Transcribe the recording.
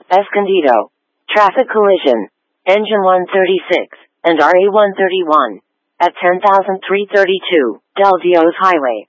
Escondido. Traffic collision. Engine 136 and RA 131 at 10,332 Del Dios Highway.